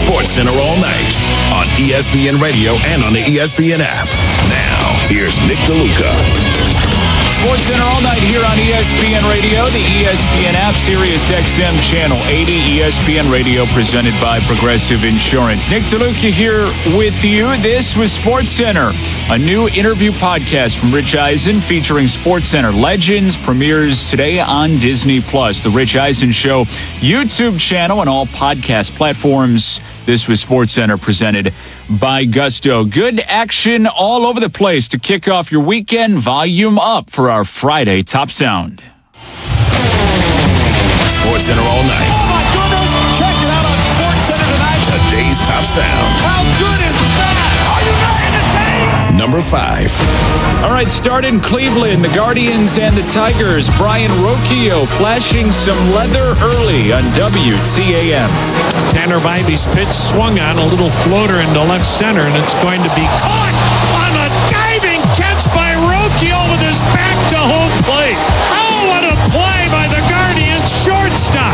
SportsCenter all night on ESPN Radio and on the ESPN app. Now, here's Nick DeLuca. SportsCenter all night here on ESPN Radio, the ESPN app, Sirius XM Channel 80, ESPN Radio presented by Progressive Insurance. Nick DeLuca here with you. This was SportsCenter, a new interview podcast from Rich Eisen featuring SportsCenter legends, premieres today on Disney+. The Rich Eisen Show YouTube channel and all podcast platforms. This was SportsCenter presented by Gusto. Good action all over the place to kick off your weekend. Volume up for our Friday Top Sound. SportsCenter all night. Oh my goodness! Check it out on SportsCenter tonight. Today's Top Sound. How good is that? Are you not entertained? Number 5. All right, start in Cleveland. The Guardians and the Tigers. Brian Rocchio flashing some leather early on WTAM. Tanner Bibby's pitch swung on, a little floater into left center, and it's going to be caught on a diving catch by Rocchio with his back to home plate. Oh, what a play by the Guardians shortstop.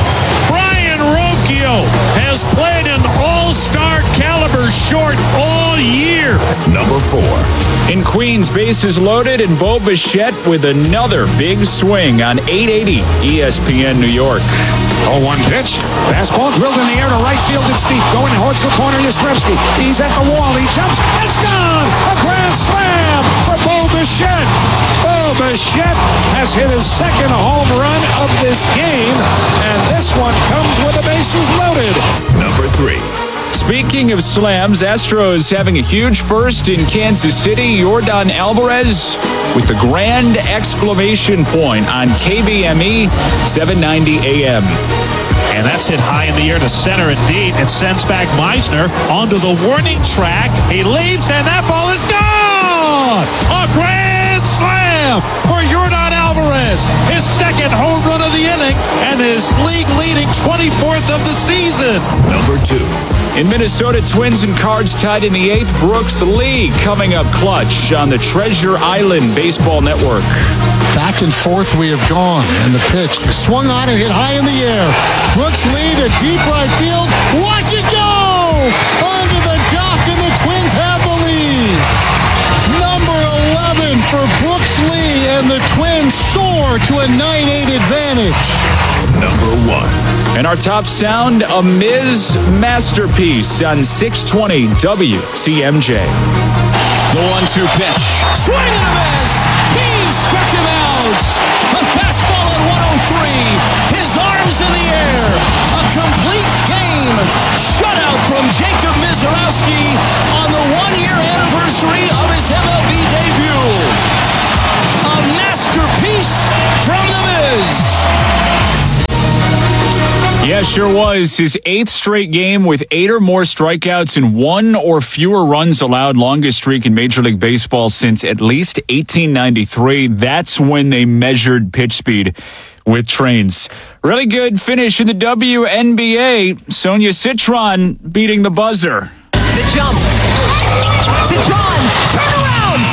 Brian Rocchio has played an all-star caliber short all year. Number 4. In Queens, bases loaded, and Bo Bichette with another big swing on 880 ESPN New York. 0-1 pitch. Fastball drilled in the air to right field. It's deep. Going towards the corner. Yastrzemski. He's at the wall. He jumps. It's gone. A grand slam for Bo Bichette. Bo Bichette has hit his second home run of this game, and this one comes with the bases loaded. Number 3. Speaking of slams, Astros having a huge first in Kansas City. Yordan Alvarez with the grand exclamation point on KBME 790 AM. And that's hit high in the air to center indeed. It sends back Meisner onto the warning track. He leaps, and that ball is gone! A grand slam for Yordan Alvarez. His second home run of the inning and his league-leading 24th of the season. Number 2. In Minnesota, Twins and Cards tied in the 8th. Brooks Lee coming up clutch on the Treasure Island Baseball Network. Back and forth we have gone, and the pitch swung on and hit high in the air. Brooks Lee to deep right field. Watch it go! Under the dock, and the Twins have the lead. Number 11 for Brooks Lee, and the Twins soar to a 9-8 advantage. Number 1. And our top sound, a Miz masterpiece on 620 WTMJ. The 1-2 pitch. Swing and a miss. He struck him out. A fastball at 103. His arms in the air. A complete game. Shutout from Jacob Misiorowski on the 1-year anniversary of his MLB debut. A masterpiece from the Miz. Yeah, sure was. His 8th straight game with 8 or more strikeouts and 1 or fewer runs allowed. Longest streak in Major League Baseball since at least 1893. That's when they measured pitch speed with trains. Really good finish in the WNBA. Sonia Citron beating the buzzer. The jump. Citron, turn around.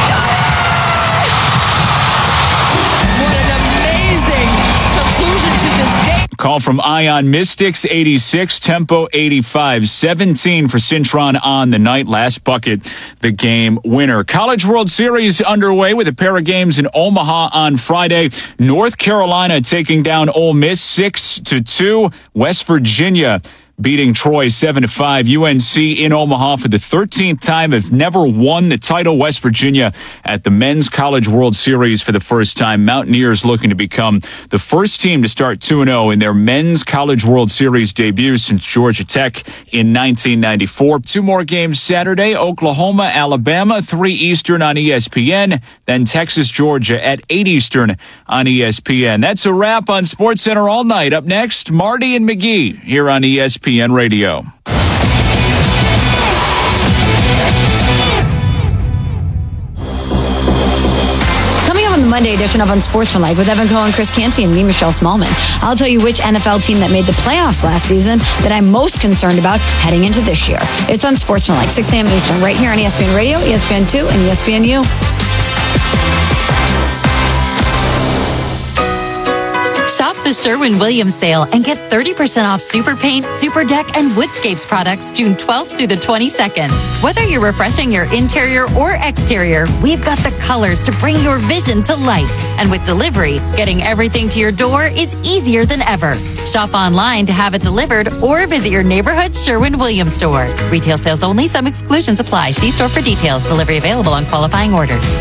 What an amazing conclusion to this game. Call from Ion Mystics, 86, Tempo 85, 17 for Citron on the night. Last bucket, the game winner. College World Series underway with a pair of games in Omaha on Friday. North Carolina taking down Ole Miss 6-2. West Virginia beating Troy 7-5. UNC in Omaha for the 13th time have never won the title. West Virginia at the Men's College World Series for the first time. Mountaineers looking to become the first team to start 2-0 in their Men's College World Series debut since Georgia Tech in 1994. 2 more games Saturday. Oklahoma, Alabama, 3 Eastern on ESPN. Then Texas, Georgia at 8 Eastern on ESPN. That's a wrap on SportsCenter all night. Up next, Marty and McGee here on ESPN Radio. Coming up on the Monday edition of Unsportsmanlike with Evan Cohen, Chris Canty, and me, Michelle Smallman, I'll tell you which NFL team that made the playoffs last season that I'm most concerned about heading into this year. It's Unsportsmanlike, 6 a.m. Eastern, right here on ESPN Radio, ESPN2, and ESPNU. Shop the Sherwin-Williams sale and get 30% off Super Paint, Super Deck, and Woodscapes products June 12th through the 22nd. Whether you're refreshing your interior or exterior, we've got the colors to bring your vision to life. And with delivery, getting everything to your door is easier than ever. Shop online to have it delivered or visit your neighborhood Sherwin-Williams store. Retail sales only. Some exclusions apply. See store for details. Delivery available on qualifying orders.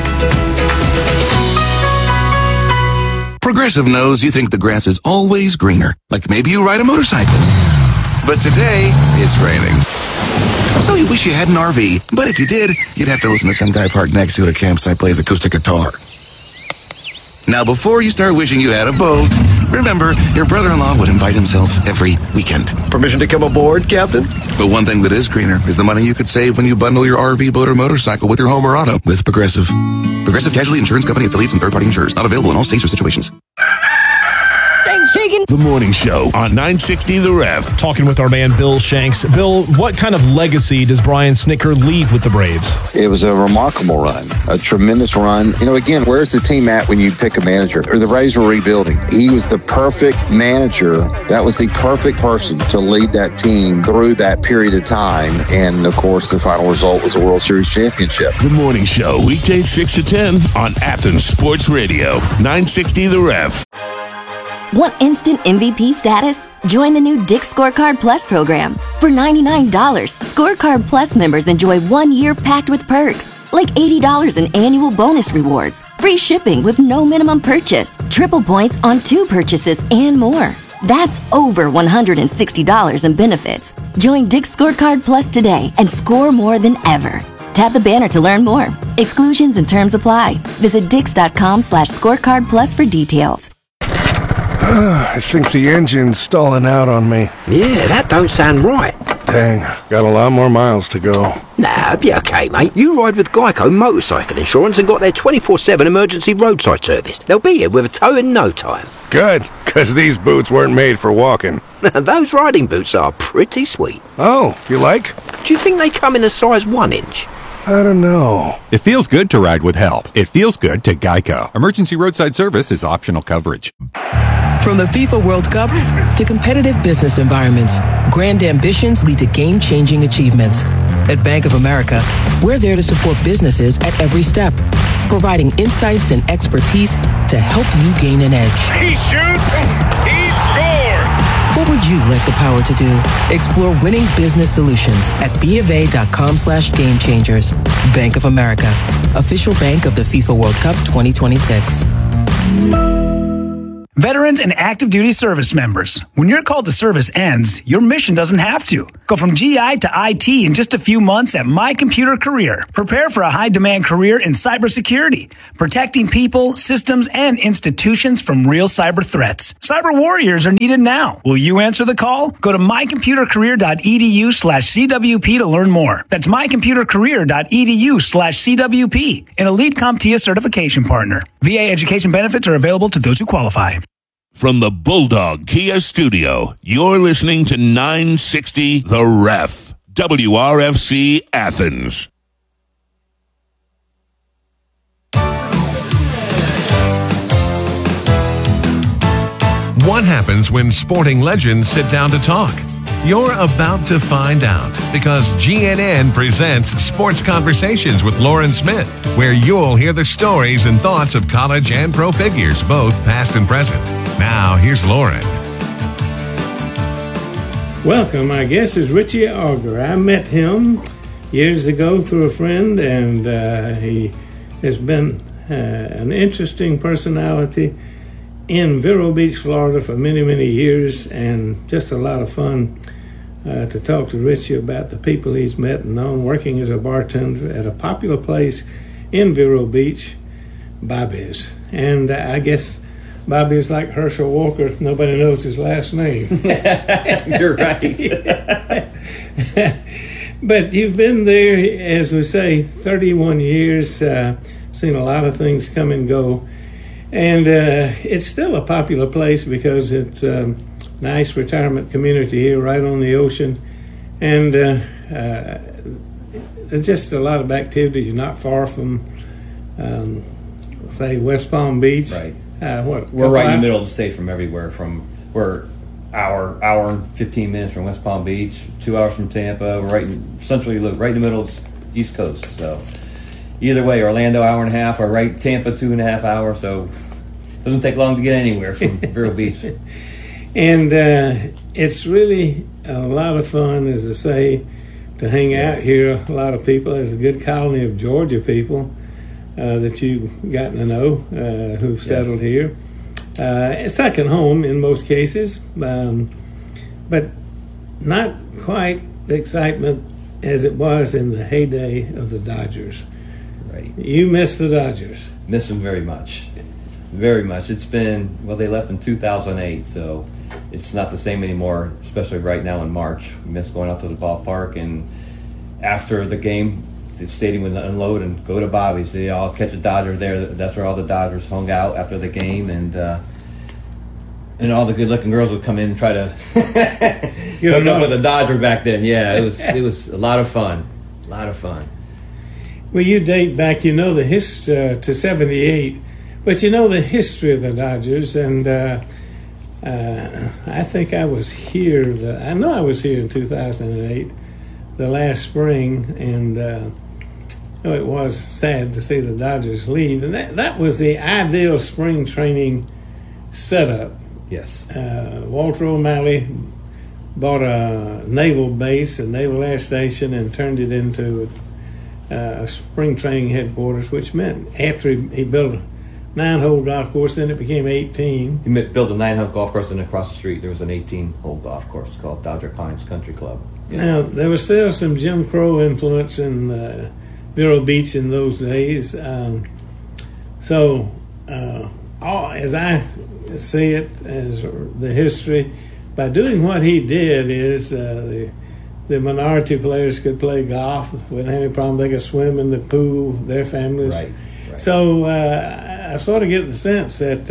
Progressive knows you think the grass is always greener, like maybe you ride a motorcycle. But today, it's raining. So you wish you had an RV, but if you did, you'd have to listen to some guy parked next to you at a campsite plays acoustic guitar. Now, before you start wishing you had a boat, remember, your brother-in-law would invite himself every weekend. Permission to come aboard, Captain? But one thing that is greener is the money you could save when you bundle your RV, boat, or motorcycle with your home or auto with Progressive. Progressive Casualty Insurance Company affiliates and third-party insurers. Not available in all states or situations. The Morning Show on 960 The Ref. Talking with our man Bill Shanks. Bill, what kind of legacy does Brian Snitker leave with the Braves? It was a remarkable run, a tremendous run. You know, again, where's the team at when you pick a manager? Or the Braves were rebuilding. He was the perfect manager. That was the perfect person to lead that team through that period of time. And, of course, the final result was a World Series championship. The Morning Show, weekdays 6 to 10 on Athens Sports Radio, 960 The Ref. Want instant MVP status? Join the new Dick's Scorecard Plus program. For $99, Scorecard Plus members enjoy 1 year packed with perks, like $80 in annual bonus rewards, free shipping with no minimum purchase, triple points on 2 purchases, and more. That's over $160 in benefits. Join Dick's Scorecard Plus today and score more than ever. Tap the banner to learn more. Exclusions and terms apply. Visit Dix.com/scorecard plus for details. I think the engine's stalling out on me. Yeah, that don't sound right. Dang, got a lot more miles to go. Nah, be okay, mate. You ride with Geico Motorcycle Insurance and got their 24/7 emergency roadside service. They'll be here with a tow in no time. Good, because these boots weren't made for walking. Those riding boots are pretty sweet. Oh, you like? Do you think they come in a size 1 inch? I don't know. It feels good to ride with help. It feels good to Geico. Emergency roadside service is optional coverage. From the FIFA World Cup to competitive business environments, grand ambitions lead to game-changing achievements. At Bank of America, we're there to support businesses at every step, providing insights and expertise to help you gain an edge. He shoots, he scores! What would you like the power to do? Explore winning business solutions at BofA.com/gamechangers. Bank of America, official bank of the FIFA World Cup 2026. Veterans and active duty service members, when your call to service ends, your mission doesn't have to. Go from GI to IT in just a few months at My Computer Career. Prepare for a high-demand career in cybersecurity, protecting people, systems, and institutions from real cyber threats. Cyber warriors are needed now. Will you answer the call? Go to mycomputercareer.edu/CWP to learn more. That's mycomputercareer.edu/CWP, an Elite CompTIA certification partner. VA education benefits are available to those who qualify. From the Bulldog Kia Studio, you're listening to 960 The Ref, WRFC Athens. What happens when sporting legends sit down to talk? You're about to find out because GNN presents Sports Conversations with Lauren Smith, where you'll hear the stories and thoughts of college and pro figures, both past and present. Now, here's Lauren. Welcome. My guest is Richie Auger. I met him years ago through a friend, and he has been an interesting personality in Vero Beach, Florida for many, many years, and just a lot of fun to talk to Richie about the people he's met and known working as a bartender at a popular place in Vero Beach, Bobby's. And I guess Bobby's like Herschel Walker. Nobody knows his last name. You're right. But you've been there, as we say, 31 years, seen a lot of things come and go. And it's still a popular place because it's a nice retirement community here right on the ocean. And there's just a lot of activity. You're not far from, say, West Palm Beach. Right. We're right in the middle of the state from everywhere. We're hour and 15 minutes from West Palm Beach, 2 hours from Tampa. We're centrally look right in the middle of the East Coast. So either way, Orlando hour and a half, or right Tampa 2.5 hours. So it doesn't take long to get anywhere from Vero Beach. And it's really a lot of fun, as I say, to hang out here. A lot of people. There's a good colony of Georgia people that you've gotten to know who've settled here. Second home in most cases, but not quite the excitement as it was in the heyday of the Dodgers. Right. You miss the Dodgers. Miss them very much. Very much. It's been, they left in 2008, so it's not the same anymore, especially right now in March. We miss going out to the ballpark, and after the game, the stadium would unload and go to Bobby's. They all catch a Dodger there. That's where all the Dodgers hung out after the game, and all the good-looking girls would come in and try to hook up with a Dodger back then. Yeah, it was a lot of fun. A lot of fun. Well, you date back, the history to '78, but the history of the Dodgers, and I think I was here. I know I was here in 2008, the last spring, and it was sad to see the Dodgers leave. And that was the ideal spring training setup. Yes. Walter O'Malley bought a naval base, a naval air station, and turned it into a spring training headquarters, which meant after he built a 9-hole golf course, then it became 18. He built a 9-hole golf course, and across the street there was an 18-hole golf course called Dodger Pines Country Club. Yeah. Now, there was still some Jim Crow influence in Vero Beach in those days. As I see it, as the history, by doing what he did is the minority players could play golf without any problem. They could swim in the pool, their families. Right. So I sort of get the sense that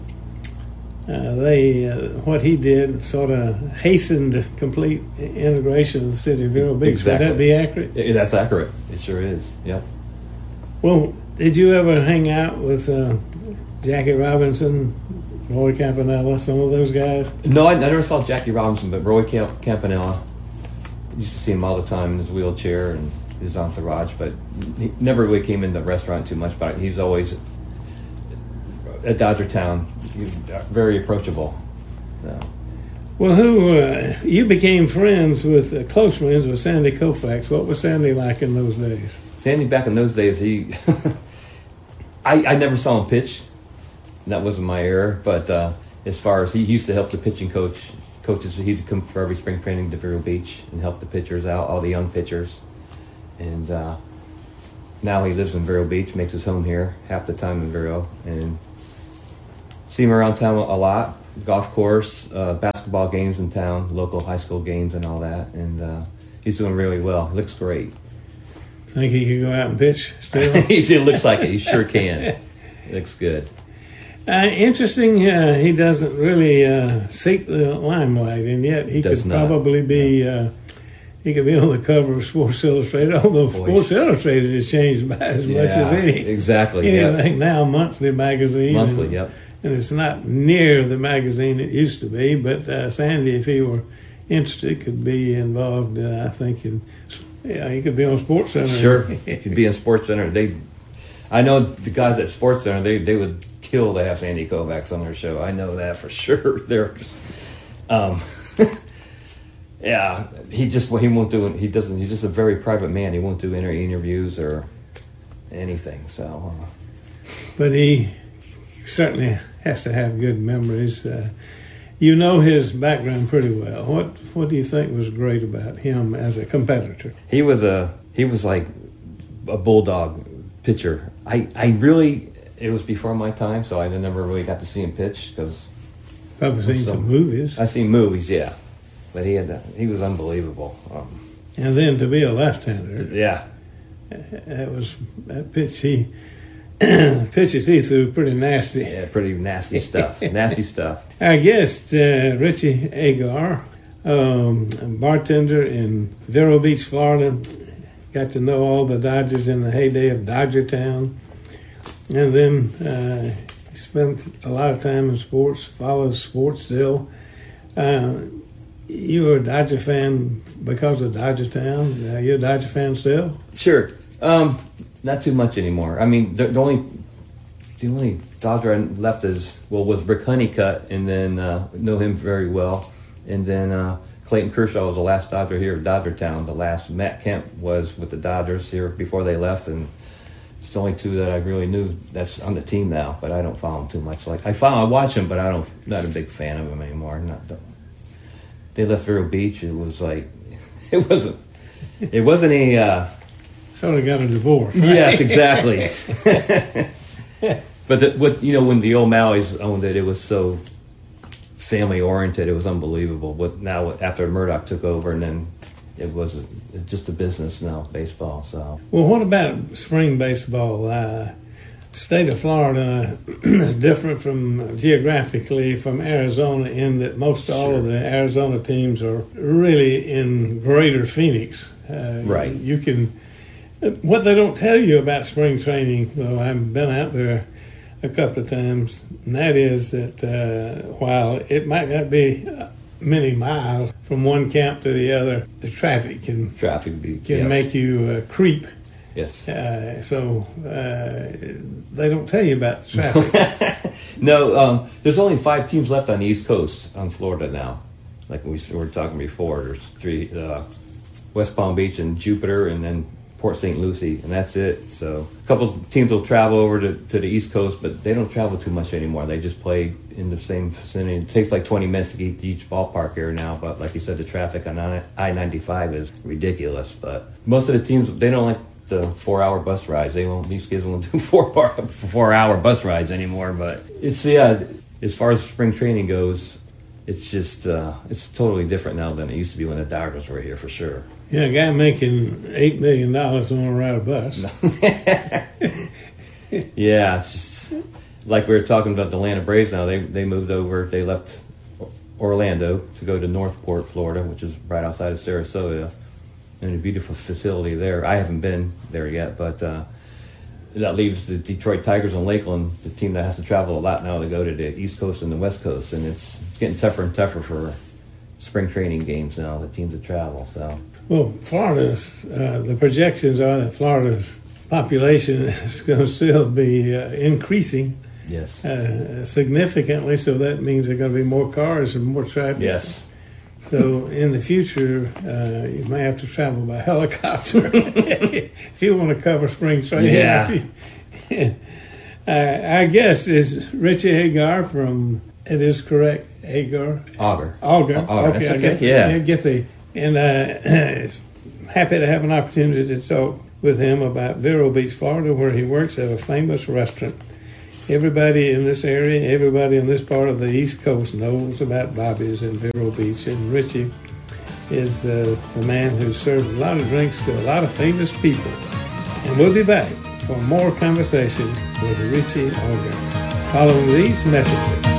what he did sort of hastened complete integration of the city of Vero Beach. Exactly. Would that be accurate? That's accurate. It sure is. Yep. Well, did you ever hang out with Jackie Robinson, Roy Campanella, some of those guys? No, I never saw Jackie Robinson, but Roy Campanella, used to see him all the time in his wheelchair and his entourage, but he never really came into the restaurant too much. But he's always at Dodger Town. He's very approachable. So. Well, you became close friends with Sandy Koufax. What was Sandy like in those days? Sandy, back in those days, I never saw him pitch. That wasn't my era, but as far as he used to help the pitching coaches, he'd come for every spring training to Vero Beach and help the pitchers out, all the young pitchers. And now he lives in Vero Beach, makes his home here half the time in Vero, and see him around town a lot. Golf course, basketball games in town, local high school games and all that, and he's doing really well. He looks great. Think he could go out and pitch still? It looks like it. He sure can. Looks good. Interesting, he doesn't really seek the limelight, and yet he could probably be he could be on the cover of Sports Illustrated, although Sports Illustrated has changed by as much as anything now, monthly magazine. Monthly, yep. And it's not near the magazine it used to be, but Sandy, if he were interested, could be involved, I think, he could be on Sports Center. Sure, he could be in Sports Center. I know the guys at Sports Center, they would kill to have Sandy Koufax on their show. I know that for sure. Yeah, he won't do it. He doesn't. He's just a very private man. He won't do interviews or anything. So, but he certainly has to have good memories. You know his background pretty well. What do you think was great about him as a competitor? He was like a bulldog pitcher. It was before my time, so I never really got to see him pitch because probably seen some movies. I seen movies, yeah, but he was unbelievable. And then to be a left-hander, yeah, that pitch pitches he threw pretty nasty. Yeah, pretty nasty stuff. Nasty stuff. Our guest, Richie Agar, a bartender in Vero Beach, Florida. Got to know all the Dodgers in the heyday of Dodger Town. And then spent a lot of time in sports, follows sports still. You were a Dodger fan because of Dodger Town. You're a Dodger fan still? Sure. Not too much anymore. I mean, the only Dodger I left was Rick Honeycutt, and then know him very well. And then Clayton Kershaw was the last Dodger here at Dodger Town. The last Matt Kemp was with the Dodgers here before they left, and it's the only two that I really knew that's on the team now. But I don't follow them too much. Like I watch them, but not a big fan of them anymore. They left Vero Beach. It was like it wasn't a. Sort of got a divorce. Right? Yes, exactly. But when the O'Malleys owned it, it was so family oriented. It was unbelievable. But now after Murdoch took over, and then it was just a business now, baseball. So. Well, what about spring baseball? The state of Florida is different geographically from Arizona in that most all of the Arizona teams are really in greater Phoenix. Right. You can. What they don't tell you about spring training, though, I've been out there a couple of times, and that is that while it might not be many miles from one camp to the other, the traffic can make you creep. Yes. So they don't tell you about the traffic. No, there's only 5 teams left on the East Coast on Florida now. Like we were talking before, there's 3: West Palm Beach and Jupiter, and then Port St. Lucie, and that's it. So a couple of teams will travel over to the East Coast, but they don't travel too much anymore. They just play in the same vicinity. It takes like 20 minutes to get to each ballpark here now, but like you said, the traffic on I-95 is ridiculous. But most of the teams, they don't like the 4-hour bus rides. These kids won't do 4-hour bus rides anymore. But it's as far as spring training goes, it's just it's totally different now than it used to be when the Dodgers were here, for sure. Yeah, a guy making $8 million don't want to ride a bus. Yeah, it's just like we were talking about the Atlanta Braves now. They moved over. They left Orlando to go to Northport, Florida, which is right outside of Sarasota, and a beautiful facility there. I haven't been there yet, but that leaves the Detroit Tigers and Lakeland, the team that has to travel a lot now to go to the East Coast and the West Coast, and it's getting tougher and tougher for spring training games now, the teams that travel. So. Well, the projections are that Florida's population is going to still be increasing. Yes. Significantly, so that means there are going to be more cars and more traffic. Yes. So in the future, you may have to travel by helicopter if you want to cover spring training. Yeah. Our guest is Richie Hagar from, it is correct, Auger. Okay, I get the... And happy to have an opportunity to talk with him about Vero Beach, Florida, where he works at a famous restaurant. Everybody in this area, everybody in this part of the East Coast knows about Bobby's in Vero Beach. And Richie is the man who served a lot of drinks to a lot of famous people. And we'll be back for more conversation with Richie Auger following these messages.